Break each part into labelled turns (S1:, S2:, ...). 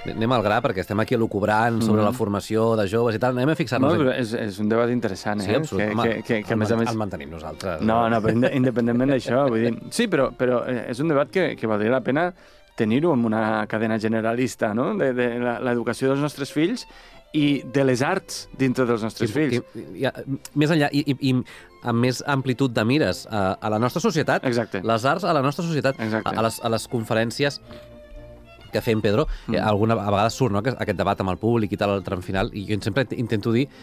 S1: Anem al gra, perquè estem aquí elucubrant sobre la formació de joves i tal. Anem a fixar-nos...
S2: No, és un debat interessant,
S1: Sí, absolut.
S2: que a més a més...
S1: El mantenim nosaltres.
S2: No, però independentment d'això, vull dir... Sí, però és un debat que valdria la pena tenir-ho amb una cadena generalista, no?, de l'educació dels nostres fills i de les arts dintre dels nostres fills.
S1: Més enllà, i amb més amplitud de mires a la nostra societat.
S2: Exacte.
S1: Les arts a la nostra societat.
S2: Exacte.
S1: A les conferències que fem, Pedro, a vegades surt, no?, aquest debat amb el públic i tal, al tram final, i jo sempre intento dir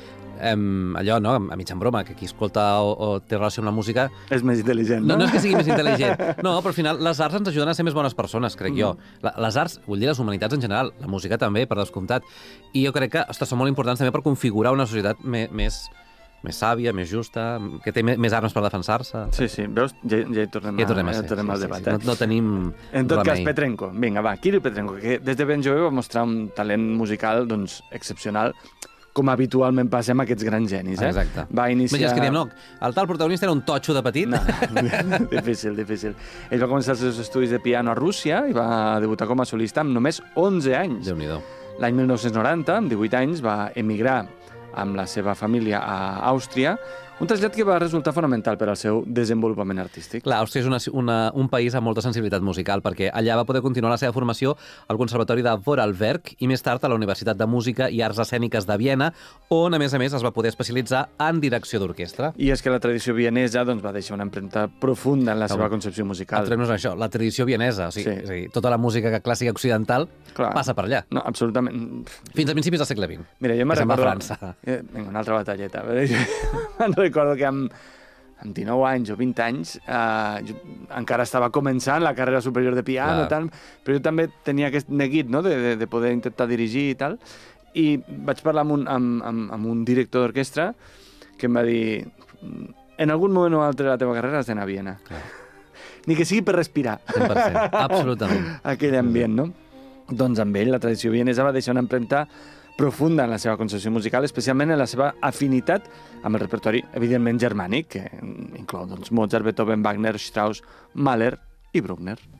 S1: allò, no?, a mitjan broma, que qui escolta o té relació amb la música... És
S2: més intel·ligent, no?
S1: No és que sigui més intel·ligent. No, però al final les arts ens ajuden a ser més bones persones, crec jo. Les arts, vull dir les humanitats en general, la música també, per descomptat. I jo crec que, ostres, són molt importants també per configurar una societat més sàvia, més justa, que té més armes per defensar-se.
S2: Sí, veus? Ja hi tornem al debat.
S1: No tenim
S2: en tot cas, Petrenko. Vinga, va, Kirill Petrenko, que des de ben jove va mostrar un talent musical excepcional, com habitualment passa amb aquests grans genis.
S1: Exacte.
S2: Va iniciar...
S1: És que diem, no, el tal protagonista era un totxo de petit.
S2: No, difícil. Ell va començar els seus estudis de piano a Rússia i va debutar com a solista amb només 11 anys.
S1: Déu-n'hi-do.
S2: L'any 1990, amb 18 anys, va emigrar amb la seva família a Àustria, un trasllat que va resultar fonamental per al seu desenvolupament artístic.
S1: Clar, Àustria és un país amb molta sensibilitat musical, perquè allà va poder continuar la seva formació al Conservatori de Vorarlberg i més tard a la Universitat de Música i Arts Escèniques de Viena, on, a més, es va poder especialitzar en direcció d'orquestra.
S2: I és que la tradició vienesa va deixar una empremta profunda en la seva concepció musical.
S1: Entrem-nos en això, la tradició vienesa, és a dir, tota la música clàssica occidental passa per allà.
S2: No, absolutament.
S1: Fins a principis del segle XX.
S2: Mira, jo me'n recordo...
S1: França.
S2: Vinga, una altra batalleta. Me'n recordo que amb 19 anys o 20 anys jo encara estava començant la carrera superior de piano, però jo també tenia aquest neguit, no?, de poder intentar dirigir i tal, i vaig parlar amb un director d'orquestra que em va dir: en algun moment o altre de la teva carrera has d'anar a Viena. Ni que sigui per respirar.
S1: 100%, absolutament.
S2: Aquell ambient, no? Doncs amb ell la tradició vienesa va deixar una empremta profunda en la seva concepció musical, especialment en la seva afinitat amb el repertori, evidentment, germànic, que inclou Mozart, Beethoven, Wagner, Strauss, Mahler i Bruckner.